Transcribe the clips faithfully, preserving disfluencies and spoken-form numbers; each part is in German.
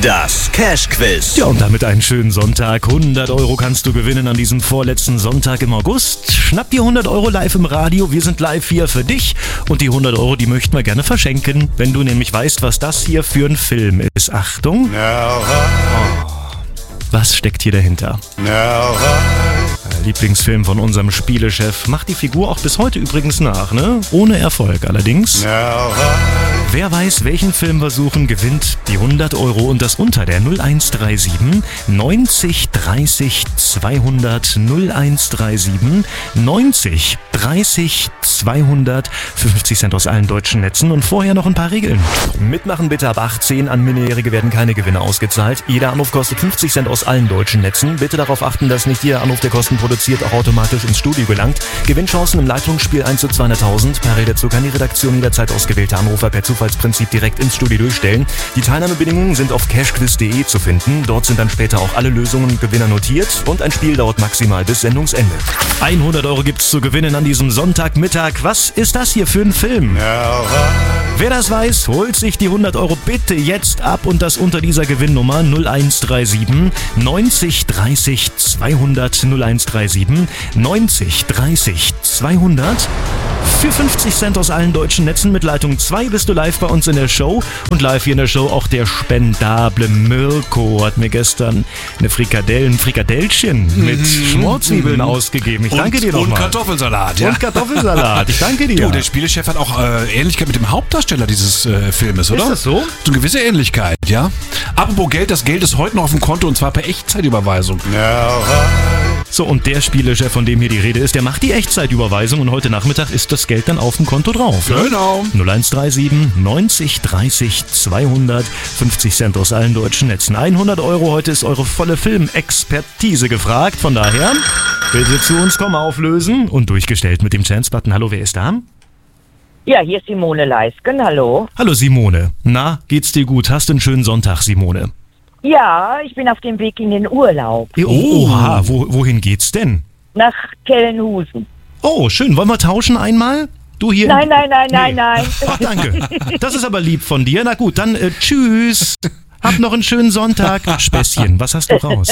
Das Cash-Quiz. Ja, und damit einen schönen Sonntag. hundert Euro kannst du gewinnen an diesem vorletzten Sonntag im August. Schnapp dir hundert Euro live im Radio. Wir sind live hier für dich. Und die hundert Euro, die möchten wir gerne verschenken. Wenn du nämlich weißt, was das hier für ein Film ist. Achtung. Oh. Was steckt hier dahinter? Lieblingsfilm von unserem Spielechef. Macht die Figur auch bis heute übrigens nach, ne? Ohne Erfolg allerdings. Wer weiß, welchen Film wir suchen, gewinnt die hundert Euro und das unter der null eins drei sieben neunzig dreißig zweihundert null eins drei sieben neunzig dreißig zweihundert fünfzig Cent aus allen deutschen Netzen und vorher noch ein paar Regeln. Mitmachen bitte ab achtzehn, an Minderjährige werden keine Gewinne ausgezahlt. Jeder Anruf kostet fünfzig Cent aus allen deutschen Netzen. Bitte darauf achten, dass nicht jeder Anruf, der Kosten produziert, auch automatisch ins Studio gelangt. Gewinnchancen im Leitungsspiel eins zu zweihunderttausend. Parallel dazu kann die Redaktion jederzeit ausgewählte Anrufer per Zufallsprinzip direkt ins Studio durchstellen. Die Teilnahmebedingungen sind auf cashquiz punkt de zu finden. Dort sind dann später auch alle Lösungen und Gewinner notiert und ein Spiel dauert maximal bis Sendungsende. hundert Euro gibt's zu gewinnen an diesem Sonntagmittag. Was ist das hier für ein Film? Wer das weiß, holt sich die hundert Euro bitte jetzt ab und das unter dieser Gewinnnummer null eins drei sieben neunzig dreißig zweihundert null eins drei sieben neunzig dreißig zweihundert. Für fünfzig Cent aus allen deutschen Netzen mit Leitung zwei bist du live bei uns in der Show. Und live hier in der Show auch der spendable Mirko hat mir gestern eine Frikadellen, Frikadellchen mit mm, Schmorzwiebeln mm, ausgegeben. Ich danke und, dir nochmal. Und Kartoffelsalat, ja. Und Kartoffelsalat. Ich danke dir. Du, der Spielechef hat auch äh, Ähnlichkeit mit dem Hauptdarsteller dieses äh, Filmes, oder? Ist das so? So eine gewisse Ähnlichkeit, ja. Apropos Geld, das Geld ist heute noch auf dem Konto und zwar per Echtzeitüberweisung. Ja. So, und der Spielechef, von dem hier die Rede ist, der macht die Echtzeitüberweisung und heute Nachmittag ist das Geld dann auf dem Konto drauf. Ne? Genau. null eins drei sieben neunzig dreißig zweihundert fünfzig Cent aus allen deutschen Netzen. hundert Euro, heute ist eure volle Filmexpertise gefragt. Von daher, bitte zu uns kommen, auflösen und durchgestellt mit dem Chance-Button. Hallo, wer ist da? Ja, hier ist Simone Leisken, hallo. Hallo Simone. Na, geht's dir gut? Hast du einen schönen Sonntag, Simone? Ja, ich bin auf dem Weg in den Urlaub. Oh, oha, wo, wohin geht's denn? Nach Kellenhusen. Oh, schön. Wollen wir tauschen einmal? Du hier? Nein, nein, nein, nee. nein, nein. Ach, danke. Das ist aber lieb von dir. Na gut, dann äh, tschüss. Hab noch einen schönen Sonntag. Späßchen, was hast du raus?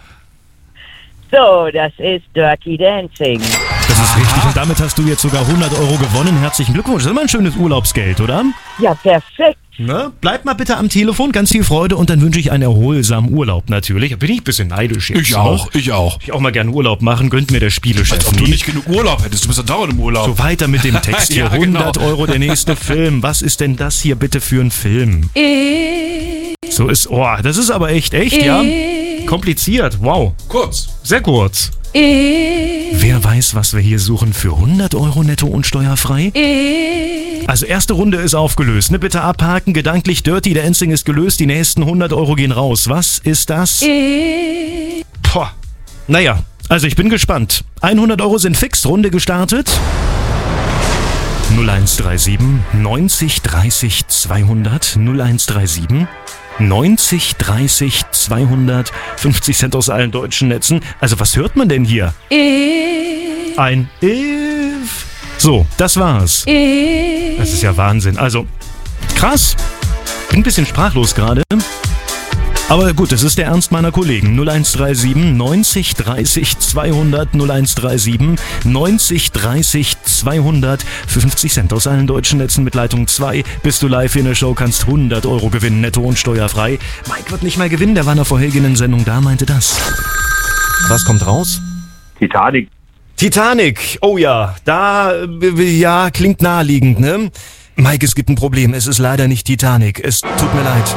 So, das ist Dirty Dancing. Das ist richtig und damit hast du jetzt sogar hundert Euro gewonnen. Herzlichen Glückwunsch. Das ist immer ein schönes Urlaubsgeld, oder? Ja, perfekt. Ne? Bleib mal bitte am Telefon, ganz viel Freude und dann wünsche ich einen erholsamen Urlaub natürlich. Da bin ich ein bisschen neidisch jetzt. Ich auch, ich auch. Ich auch mal gerne Urlaub machen, gönnt mir der Spielechef. Als ob du nicht genug Urlaub hättest, du bist ja dauernd im Urlaub. So, weiter mit dem Text hier. Ja, genau. hundert Euro, der nächste Film. Was ist denn das hier bitte für ein Film? So ist, oh, das ist aber echt, echt, ja? Kompliziert, wow. Kurz. Sehr kurz. Wer weiß, was wir hier suchen für hundert Euro netto und steuerfrei? Also erste Runde ist aufgelöst. Ne, bitte abhaken, gedanklich Dirty Dancing ist gelöst, die nächsten hundert Euro gehen raus. Was ist das? Boah. Naja, also ich bin gespannt. hundert Euro sind fix, Runde gestartet. null eins drei sieben neunzig dreißig zweihundert null eins drei sieben neunzig dreißig zweihundert fünfzig Cent aus allen deutschen Netzen. Also was hört man denn hier? If. Ein If. So, das war's. If. Das ist ja Wahnsinn. Also, krass. Bin ein bisschen sprachlos gerade. Aber gut, das ist der Ernst meiner Kollegen. null eins drei sieben neunzig dreißig zweihundert null eins drei sieben neunzig dreißig zweihundert fünfzig Cent aus allen deutschen Netzen mit Leitung zwei. Bist du live in der Show, kannst hundert Euro gewinnen, netto und steuerfrei. Mike wird nicht mehr gewinnen, der war in der vorhergehenden Sendung da, meinte das. Was kommt raus? Titanic. Titanic, oh ja, da, ja, klingt naheliegend, ne? Mike, es gibt ein Problem, es ist leider nicht Titanic, es tut mir leid.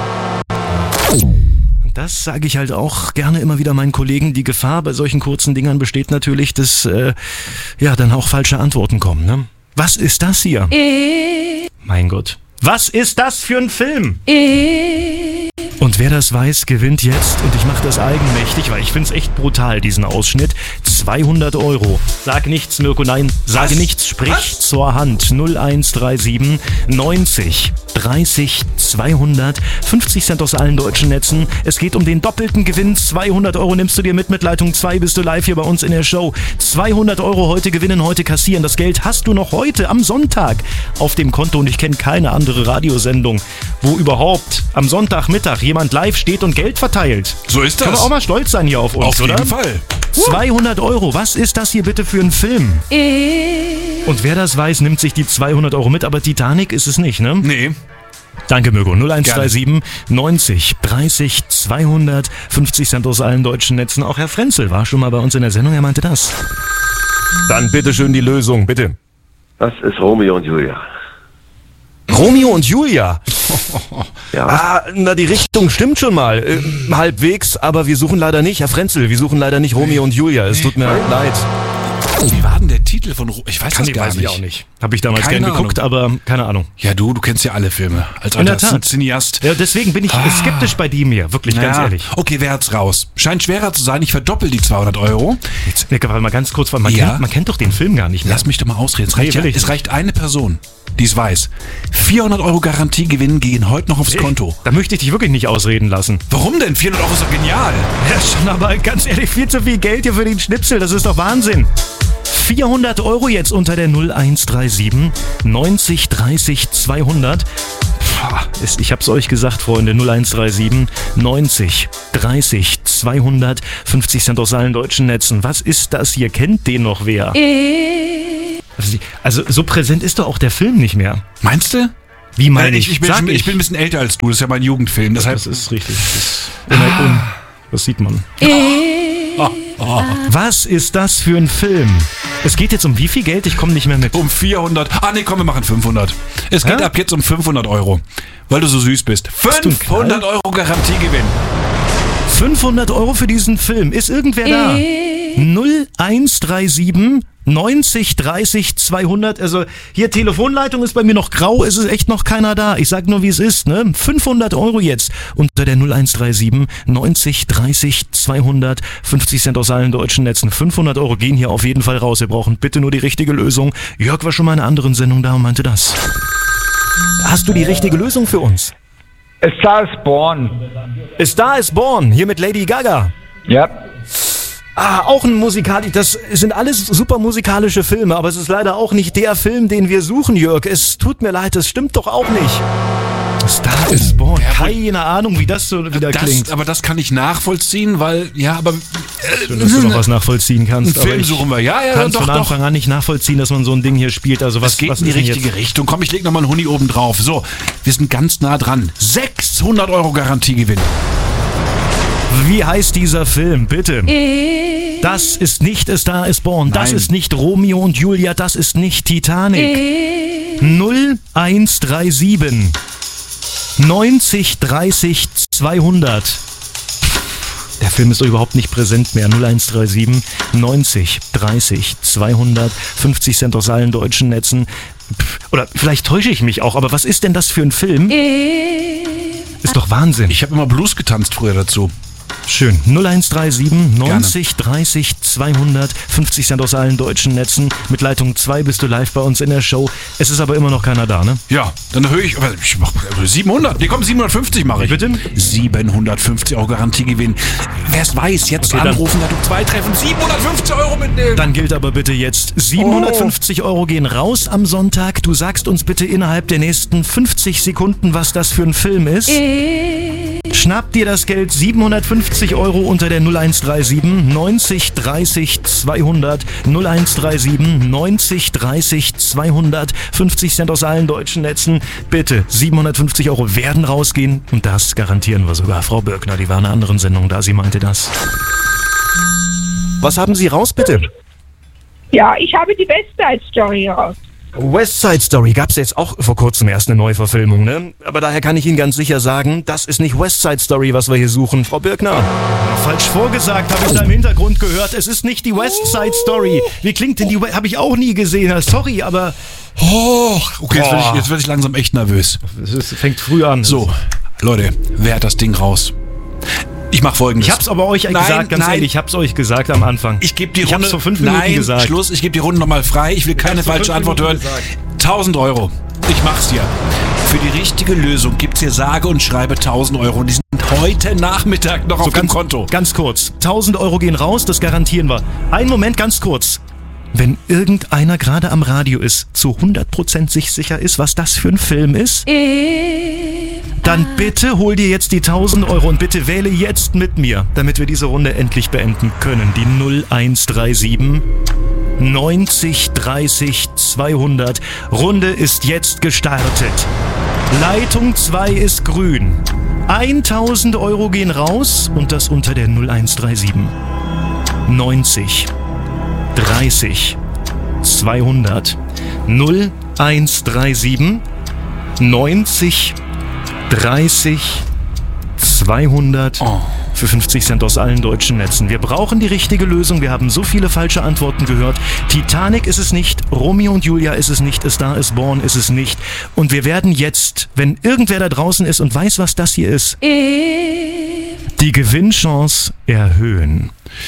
Das sage ich halt auch gerne immer wieder meinen Kollegen. Die Gefahr bei solchen kurzen Dingern besteht natürlich, dass äh, ja dann auch falsche Antworten kommen. Ne? Was ist das hier? E- mein Gott. Was ist das für ein Film? E- Und wer das weiß, gewinnt jetzt. Und ich mache das eigenmächtig, weil ich finde es echt brutal, diesen Ausschnitt. zweihundert Euro. Sag nichts, Mirko, nein. Sage Was? nichts, sprich Was? zur Hand. null eins drei sieben neunzig dreißig zweihundert fünfzig Cent aus allen deutschen Netzen. Es geht um den doppelten Gewinn. zweihundert Euro nimmst du dir mit. Mit Leitung zwei bist du live hier bei uns in der Show. zweihundert Euro heute gewinnen, heute kassieren. Das Geld hast du noch heute am Sonntag auf dem Konto. Und ich kenne keine andere Radiosendung, wo überhaupt am Sonntagmittag jemand jemand live steht und Geld verteilt. So ist das. Können wir auch mal stolz sein hier auf uns, Auf oder? jeden Fall. zweihundert Euro, was ist das hier bitte für ein Film? Und wer das weiß, nimmt sich die zweihundert Euro mit, aber Titanic ist es nicht, ne? Nee. Danke, Mirko. null eins drei sieben neunzig dreißig zweihundert, fünfzig Cent aus allen deutschen Netzen. Auch Herr Frenzel war schon mal bei uns in der Sendung, er meinte das. Dann bitteschön die Lösung, bitte. Das ist Romeo und Julia. Romeo und Julia. Ja. Ah, na, die Richtung stimmt schon mal. Äh, halbwegs, aber wir suchen leider nicht, Herr Frenzel, wir suchen leider nicht Romeo und Julia. Es tut mir leid. Wie war denn der Titel von Ro- Ich weiß Kann das ich, gar weiß nicht. ich auch nicht. Habe ich damals Keine gern geguckt, aber keine Ahnung. Ja, du, du kennst ja alle Filme. Als In der alter Tat. Cineast. Ja, deswegen bin ich Ah. skeptisch bei dem hier, wirklich, ganz Ja, ehrlich. okay, wer hat's raus? Scheint schwerer zu sein, ich verdoppel die zweihundert Euro. Jetzt, ne, warte mal ganz kurz, weil man, Ja. kennt, man kennt doch den Film gar nicht mehr. Lass mich doch mal ausreden. Es Nee, reicht, ja, will ich es nicht. reicht eine Person, die es weiß. vierhundert Euro Garantiegewinn gehen heute noch aufs Konto. Da möchte ich dich wirklich nicht ausreden lassen. Warum denn? vierhundert Euro ist doch genial. Ja, schon, aber ganz ehrlich, viel zu viel Geld hier für den Schnipsel, das ist doch Wahnsinn. vierhundert Euro jetzt unter der null eins drei sieben neunzig dreißig zweihundert. Pah, ist, ich hab's euch gesagt, Freunde, null eins drei sieben neunzig dreißig zweihundert, fünfzig Cent aus allen deutschen Netzen. Was ist das hier? Kennt den noch wer? Also, also so präsent ist doch auch der Film nicht mehr. Meinst du? Wie meine Äh, ich? ich, ich, bin, Sag schon- ich bin ein bisschen älter als du, das ist ja mein Jugendfilm. Deshalb Das ist richtig. Das, ist un, das sieht man. Was ist das für ein Film? Es geht jetzt um wie viel Geld? Ich komme nicht mehr mit. um vierhundert. Ah nee, komm, wir machen fünfhundert. Es geht Hä? ab jetzt um fünfhundert Euro. Weil du so süß bist. du ein fünfhundert Euro Garantiegewinn. fünfhundert Euro für diesen Film. Ist irgendwer da? null eins drei sieben neunzig dreißig zweihundert. Also hier Telefonleitung ist bei mir noch grau. Es ist echt noch keiner da. Ich sag nur, wie es ist. Ne? fünfhundert Euro jetzt unter der null eins drei sieben neunzig dreißig zweihundert. fünfzig Cent aus allen deutschen Netzen. fünfhundert Euro gehen hier auf jeden Fall raus. Wir brauchen bitte nur die richtige Lösung. Jörg war schon mal in einer anderen Sendung da und meinte das. Hast du die richtige Lösung für uns? A Star is Born. A Star is Born, hier mit Lady Gaga. Ja. Ah, auch ein musikalisch, das sind alles super musikalische Filme, aber es ist leider auch nicht der Film, den wir suchen, Jörg. Es tut mir leid, das stimmt doch auch nicht. Star is Born, keine Ahnung, wie das so wieder Das, klingt. aber das kann ich nachvollziehen, weil, ja, aber... Schön, dass du noch was nachvollziehen kannst. Einen aber Film ich suchen wir. Ja, ja, kann doch, von doch. Anfang an nicht nachvollziehen, dass man so ein Ding hier spielt. Also was, Es geht was in die ist denn richtige jetzt? Richtung. Komm, ich leg noch mal einen Huni oben drauf. So, wir sind ganz nah dran. sechshundert Euro Garantiegewinn. Wie heißt dieser Film, bitte? Das ist nicht A Star is Born, das Nein. ist nicht Romeo und Julia, das ist nicht Titanic. null eins drei sieben neunzig dreißig zweihundert. Der Film ist doch überhaupt nicht präsent mehr. null eins drei sieben neunzig dreißig zweihundert. fünfzig Cent aus allen deutschen Netzen. Pff, oder vielleicht täusche ich mich auch, aber was ist denn das für ein Film? Ist doch Wahnsinn. Ich habe immer Blues getanzt früher dazu. Schön. null eins drei sieben neunzig dreißig zweihundert. fünfzig Cent aus allen deutschen Netzen. Mit Leitung zwei bist du live bei uns in der Show. Es ist aber immer noch keiner da, ne? Ja, dann erhöhe ich, ich mach siebenhundert. Nee, komm, siebenhundertfünfzig mache ich. Bitte? siebenhundertfünfzig Euro Garantiegewinn. Wer es weiß, jetzt Okay, dann- anrufen, da du zwei treffen, siebenhundertfünfzig Euro mitnehmen. Dann gilt aber bitte jetzt, siebenhundertfünfzig Euro gehen raus am Sonntag. Du sagst uns bitte innerhalb der nächsten fünfzig Sekunden, was das für ein Film ist. Schnapp dir das Geld, siebenhundertfünfzig Euro unter der null eins drei sieben neunzig dreißig zweihundert. null eins drei sieben neunzig dreißig zweihundert. fünfzig Cent aus allen deutschen Netzen. Bitte, siebenhundertfünfzig Euro werden rausgehen und das garantieren wir sogar. Frau Birkner, die war in einer anderen Sendung da, sie meinte das. Was haben Sie raus, bitte? Ja, ich habe die West Side Story raus. West Side Story gab's jetzt auch vor kurzem erst eine Neuverfilmung, ne? Aber daher kann ich Ihnen ganz sicher sagen, das ist nicht West Side Story, was wir hier suchen, Frau Birkner. Falsch vorgesagt, habe ich da im Hintergrund gehört. Es ist nicht die West Side Story. Wie klingt denn die West? Habe ich auch nie gesehen. Sorry, aber Oh, okay, jetzt werde Boah. ich, jetzt werd ich langsam echt nervös. es fängt früh an. So, Leute, wer hat das Ding raus? Ich mach Folgendes. Ich hab's aber euch Nein, gesagt, ganz nein. ehrlich, ich hab's euch gesagt am Anfang. Ich gebe die Ich Runde... hab's vor fünf Minuten Nein, gesagt. Schluss, ich gebe die Runde nochmal frei. Ich will keine hab's vor falsche fünf Antwort hören. Minuten gesagt. tausend Euro. Ich mach's dir. Für die richtige Lösung gibt's hier sage und schreibe tausend Euro. Und die sind heute Nachmittag noch auf dem ganz, Konto. Ganz kurz. tausend Euro gehen raus, das garantieren wir. Einen Moment, ganz kurz. Wenn irgendeiner gerade am Radio ist, zu hundert Prozent sich sicher ist, was das für ein Film ist, Dann bitte hol dir jetzt die tausend Euro und bitte wähle jetzt mit mir, damit wir diese Runde endlich beenden können. Die null eins drei sieben neunzig dreißig zweihundert. Runde ist jetzt gestartet. Leitung zwei ist grün. tausend Euro gehen raus und das unter der null eins drei sieben neunzig dreißig zweihundert. null eins drei sieben neunzig dreißig zweihundert Oh. für fünfzig Cent aus allen deutschen Netzen. Wir brauchen die richtige Lösung. Wir haben so viele falsche Antworten gehört. Titanic ist es nicht, Romeo und Julia ist es nicht, A Star is Born ist es nicht. Und wir werden jetzt, wenn irgendwer da draußen ist und weiß, was das hier ist, die Gewinnchance erhöhen.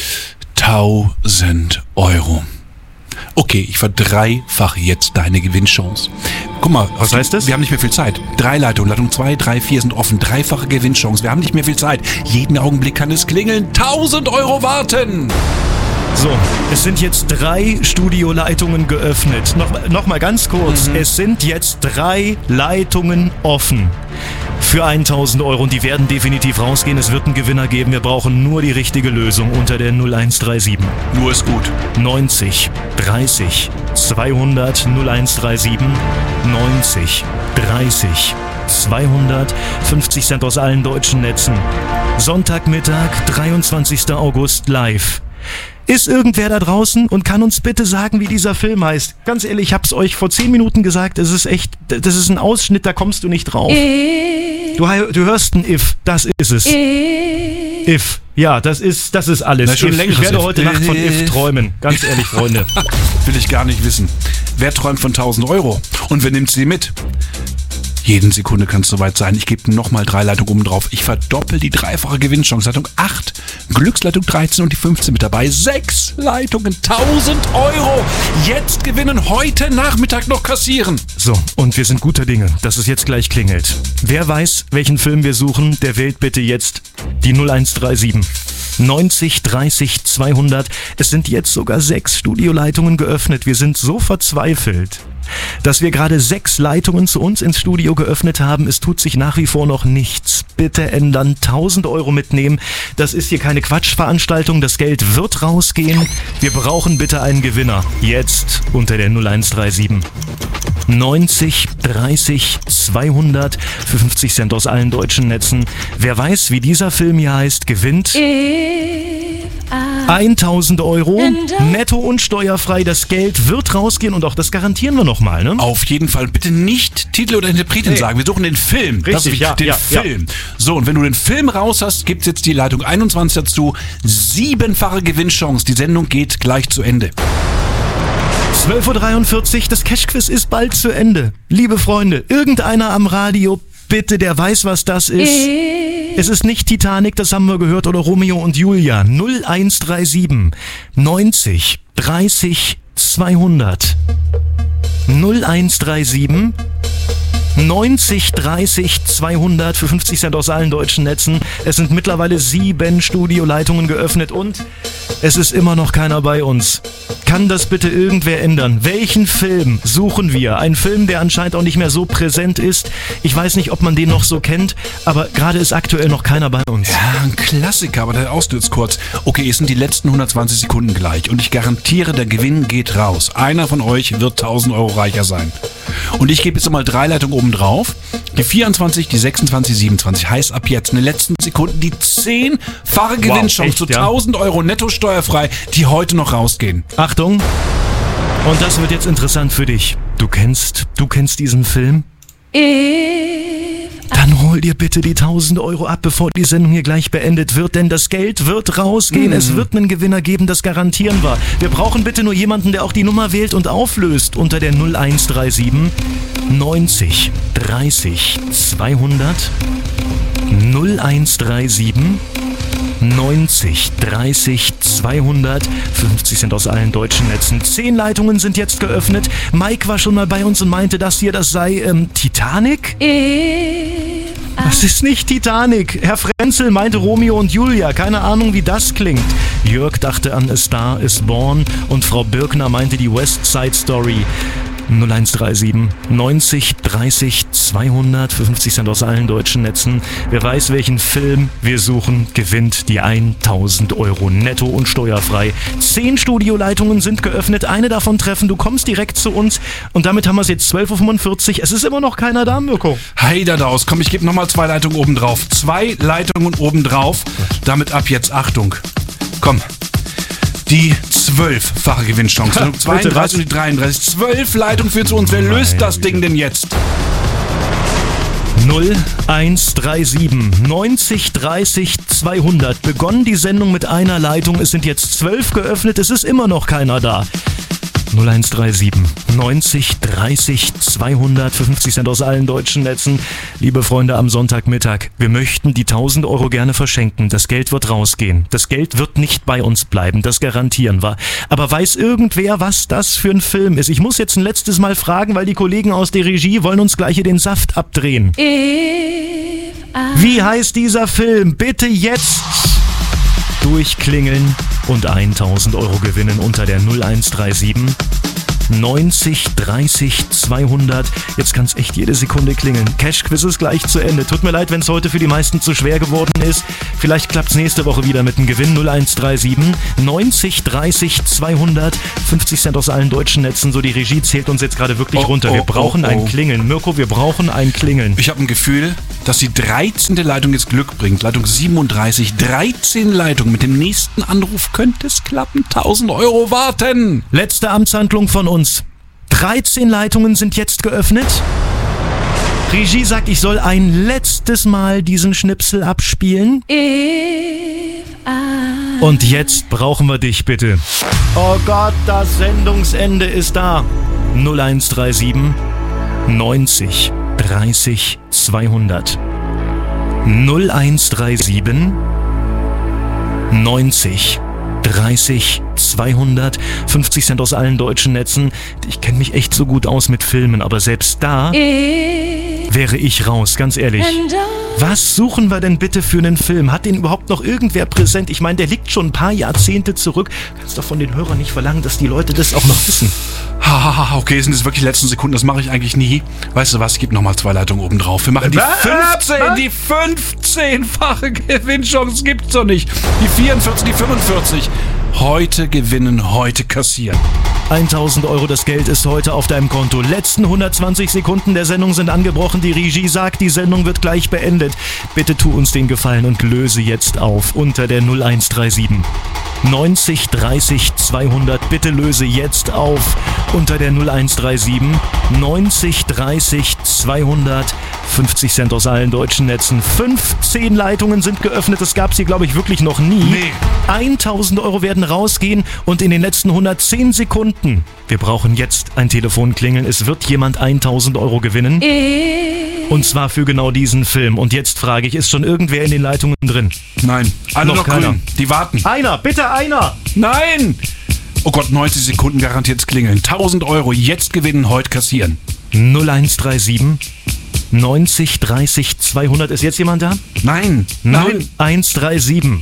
tausend Euro. Okay, ich verdreifache jetzt deine Gewinnchance. Guck mal, Was heißt das? Wir haben nicht mehr viel Zeit. Drei Leitungen, Leitung zwei, drei, vier sind offen. Dreifache Gewinnchance. Wir haben nicht mehr viel Zeit. Jeden Augenblick kann es klingeln. tausend Euro warten. So, es sind jetzt drei Studioleitungen geöffnet. Noch, noch mal ganz kurz. Mhm. Es sind jetzt drei Leitungen offen für tausend Euro und die werden definitiv rausgehen. Es wird einen Gewinner geben. Wir brauchen nur die richtige Lösung unter der null eins drei sieben. Nur ist gut. neunzig dreißig zweihundert null eins drei sieben neunzig dreißig zweihundert fünfzig Cent aus allen deutschen Netzen. Sonntagmittag, dreiundzwanzigster August live. Ist irgendwer da draußen und kann uns bitte sagen, wie dieser Film heißt? Ganz ehrlich, ich hab's euch vor zehn Minuten gesagt, es ist echt, das ist ein Ausschnitt, da kommst du nicht drauf. Du, du hörst ein If, das ist es. If, ja, das ist, das ist alles. Na, schon If. längeres Ich werde If. heute Nacht von If träumen, ganz ehrlich, Freunde. Will ich gar nicht wissen. Wer träumt von tausend Euro? Und wer nimmt sie mit? Jeden Sekunde kann es soweit sein. Ich gebe nochmal drei Leitungen oben drauf. Ich verdoppel die dreifache Gewinnchance. Leitung acht, Glücksleitung dreizehn und die fünfzehn mit dabei. Sechs Leitungen, tausend Euro. Jetzt gewinnen, heute Nachmittag noch kassieren. So, und wir sind guter Dinge, dass es jetzt gleich klingelt. Wer weiß, welchen Film wir suchen, der wählt bitte jetzt die null eins drei sieben neunzig dreißig zweihundert. Es sind jetzt sogar sechs Studioleitungen geöffnet. Wir sind so verzweifelt, dass wir gerade sechs Leitungen zu uns ins Studio geöffnet haben. Es tut sich nach wie vor noch nichts. Bitte ändern, tausend Euro mitnehmen. Das ist hier keine Quatschveranstaltung. Das Geld wird rausgehen. Wir brauchen bitte einen Gewinner. Jetzt unter der null eins drei sieben neunzig dreißig zweihundert für fünfzig Cent aus allen deutschen Netzen. Wer weiß, wie dieser Film hier heißt, gewinnt tausend Euro, netto und steuerfrei. Das Geld wird rausgehen und auch das garantieren wir nochmal, ne? Auf jeden Fall bitte nicht Titel oder Interpretin Nee. sagen. Wir suchen den Film. Richtig, das ist ja, den ja, Film. So, und wenn du den Film raus hast, gibt's jetzt die Leitung einundzwanzig dazu. Siebenfache Gewinnchance. Die Sendung geht gleich zu Ende. zwölf Uhr dreiundvierzig, das Cash-Quiz ist bald zu Ende. Liebe Freunde, irgendeiner am Radio, bitte, der weiß, was das ist. Es ist nicht Titanic, das haben wir gehört, oder Romeo und Julia. null eins drei sieben neunzig dreißig zweihundert null eins drei sieben neunzig dreißig zweihundert für fünfzig Cent aus allen deutschen Netzen. Es sind mittlerweile sieben Studioleitungen geöffnet und es ist immer noch keiner bei uns. Kann das bitte irgendwer ändern? Welchen Film suchen wir? Ein Film, der anscheinend auch nicht mehr so präsent ist. Ich weiß nicht, ob man den noch so kennt, aber gerade ist aktuell noch keiner bei uns. Ja, ein Klassiker, aber der Ausnutz kurz. Okay, es sind die letzten hundertzwanzig Sekunden gleich und ich garantiere, der Gewinn geht raus. Einer von euch wird tausend Euro reicher sein. Und ich gebe jetzt mal drei Leitungen oben drauf. Die vierundzwanzig, die sechsundzwanzig, siebenundzwanzig. Heißt ab jetzt in den letzten Sekunden die zehnfache Gewinnchance echt, zu ja? tausend Euro netto steuerfrei, die heute noch rausgehen. Achtung! Und das wird jetzt interessant für dich. Du kennst, du kennst diesen Film? Dann hol dir bitte die tausend Euro ab, bevor die Sendung hier gleich beendet wird, denn das Geld wird rausgehen. Mhm. Es wird einen Gewinner geben, das garantieren wir. Wir brauchen bitte nur jemanden, der auch die Nummer wählt und auflöst unter der null eins drei sieben neunzig dreißig zweihundert null eins drei sieben neunzig dreißig zweihundert fünfzig Cent aus allen deutschen Netzen. Zehn Leitungen sind jetzt geöffnet. Mike war schon mal bei uns und meinte, das hier, das sei ähm, Titanic? Das ist nicht Titanic. Herr Frenzel meinte Romeo und Julia. Keine Ahnung, wie das klingt. Jörg dachte an A Star is Born und Frau Birkner meinte die West Side Story. null eins drei sieben neunzig dreißig zweihundert für fünfzig Cent aus allen deutschen Netzen. Wer weiß, welchen Film wir suchen, gewinnt die tausend Euro netto und steuerfrei. Zehn Studioleitungen sind geöffnet, eine davon treffen. Du kommst direkt zu uns und damit haben wir es jetzt zwölf Uhr fünfundvierzig. Es ist immer noch keiner da, Mirko. Heidadaus, komm, ich gebe nochmal zwei Leitungen oben drauf. Zwei Leitungen oben drauf. Damit ab jetzt Achtung. Komm. Die zwölffache Gewinnchance. zweiunddreißig und die dreiunddreißig. Zwölf Leitungen für zu uns. Wer löst das Ding denn jetzt? null eins drei sieben neunzig dreißig zweihundert. Begonnen die Sendung mit einer Leitung. Es sind jetzt zwölf geöffnet. Es ist immer noch keiner da. null eins drei sieben neunzig dreißig zweihundert für fünfzig Cent aus allen deutschen Netzen. Liebe Freunde, am Sonntagmittag, wir möchten die tausend Euro gerne verschenken. Das Geld wird rausgehen. Das Geld wird nicht bei uns bleiben, das garantieren wir. Aber weiß irgendwer, was das für ein Film ist? Ich muss jetzt ein letztes Mal fragen, weil die Kollegen aus der Regie wollen uns gleich hier den Saft abdrehen. Wie heißt dieser Film? Bitte jetzt durchklingeln und tausend Euro gewinnen unter der null eins drei sieben neunzig dreißig zweihundert. Jetzt kann es echt jede Sekunde klingeln. Cash-Quiz ist gleich zu Ende. Tut mir leid, wenn es heute für die meisten zu schwer geworden ist. Vielleicht klappt es nächste Woche wieder mit dem Gewinn. null eins drei sieben neunzig dreißig zweihundert. fünfzig Cent aus allen deutschen Netzen. So, die Regie zählt uns jetzt gerade wirklich oh, runter. Wir oh, brauchen oh, oh. ein Klingeln. Mirko, wir brauchen ein Klingeln. Ich habe ein Gefühl, dass die dreizehnte Leitung jetzt Glück bringt. Leitung siebenunddreißig. dreizehn Leitungen. Mit dem nächsten Anruf könnte es klappen. tausend Euro warten. Letzte Amtshandlung von uns. dreizehn Leitungen sind jetzt geöffnet. Regie sagt, ich soll ein letztes Mal diesen Schnipsel abspielen. Und jetzt brauchen wir dich, bitte. Oh Gott, das Sendungsende ist da. null eins drei sieben neunzig dreißig zweihundert. null eins drei sieben neunzig dreißig zweihundert. fünfzig Cent aus allen deutschen Netzen. Ich kenne mich echt so gut aus mit Filmen, aber selbst da wäre ich raus, ganz ehrlich. Was suchen wir denn bitte für einen Film? Hat den überhaupt noch irgendwer präsent? Ich meine, der liegt schon ein paar Jahrzehnte zurück. Kannst doch von den Hörern nicht verlangen, dass die Leute das auch noch wissen. Hahaha, okay, sind das wirklich die letzten Sekunden? Das mache ich eigentlich nie. Weißt du was, ich gebe nochmal zwei Leitungen oben drauf. Wir machen die fünfzehn, die fünfzehnfache Gewinnchance. Gibt's doch nicht. Die vierundvierzig, die fünfundvierzig. Heute gewinnen, heute kassieren. tausend Euro, das Geld ist heute auf deinem Konto. Letzten hundertzwanzig Sekunden der Sendung sind angebrochen. Die Regie sagt, die Sendung wird gleich beendet. Bitte tu uns den Gefallen und löse jetzt auf unter der null eins drei sieben neunzig dreißig zweihundert. Bitte löse jetzt auf unter der null eins drei sieben neunzig dreißig zweihundert. fünfzig Cent aus allen deutschen Netzen. fünfzehn Leitungen sind geöffnet. Das gab es hier, glaube ich, wirklich noch nie. Nee. tausend Euro werden rausgehen und in den letzten hundertzehn Sekunden. Wir brauchen jetzt ein Telefonklingeln. Es wird jemand tausend Euro gewinnen. Und zwar für genau diesen Film. Und jetzt frage ich, ist schon irgendwer in den Leitungen drin? Nein. Alle noch, noch keiner. Grün. Die warten. Einer, bitte einer. Nein. Oh Gott, neunzig Sekunden garantiert klingeln. tausend Euro jetzt gewinnen, heute kassieren. null eins drei sieben neunzig dreißig zweihundert. Ist jetzt jemand da? Nein. null eins drei sieben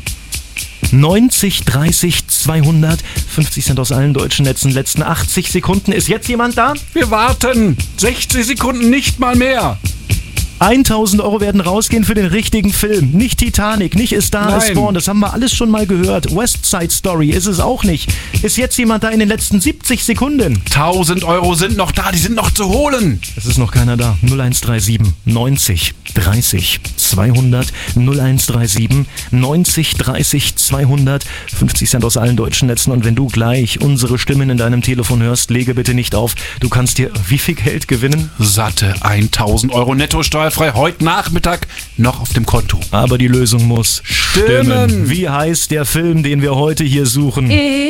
neunzig dreißig zweihundert. fünfzig Cent aus allen deutschen Netzen. Letzten achtzig Sekunden. Ist jetzt jemand da? Wir warten. sechzig Sekunden, nicht mal mehr. tausend Euro werden rausgehen für den richtigen Film. Nicht Titanic, nicht A Star is Born. Das haben wir alles schon mal gehört. West Side Story ist es auch nicht. Ist jetzt jemand da in den letzten siebzig Sekunden? tausend Euro sind noch da, die sind noch zu holen. Es ist noch keiner da. null eins drei sieben neunzig dreißig zweihundert. null eins drei sieben neunzig dreißig zweihundert. fünfzig Cent aus allen deutschen Netzen. Und wenn du gleich unsere Stimmen in deinem Telefon hörst, lege bitte nicht auf. Du kannst dir wie viel Geld gewinnen? Satte tausend Euro netto steuerfrei heute Nachmittag noch auf dem Konto. Aber die Lösung muss stimmen. stimmen. Wie heißt der Film, den wir heute hier suchen?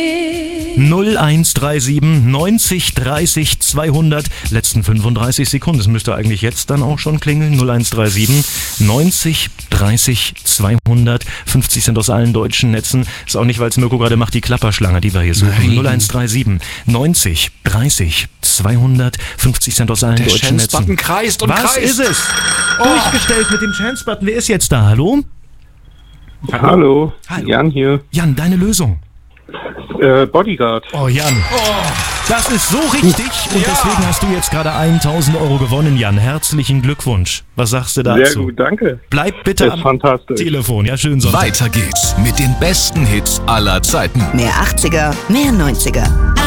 null eins drei sieben neunzig dreißig zweihundert. Letzten fünfunddreißig Sekunden. Das müsste eigentlich jetzt dann auch schon klingeln. null eins drei sieben neunzig dreißig zweihundert. fünfzig Cent aus allen deutschen Netzen. Ist auch nicht, weil es Mirko gerade macht, die Klapperschlange, die wir hier suchen. Nein. null eins drei sieben neunzig dreißig zweihundert. fünfzig Cent aus allen Der deutschen Netzen. Der Chance-Button kreist und Was kreist. ist es? Oh. Durchgestellt mit dem Chance-Button. Wer ist jetzt da? Hallo? Hallo, Hallo. Jan hier. Jan, deine Lösung. Äh, Bodyguard. Oh, Jan. Oh, das ist so richtig. Und ja. deswegen hast du jetzt gerade tausend Euro gewonnen, Jan. Herzlichen Glückwunsch. Was sagst du dazu? Sehr gut, danke. Bleib bitte am fantastisch. Telefon. Ja, schönen Sonntag. Weiter geht's mit den besten Hits aller Zeiten. Mehr achtziger, mehr neunziger.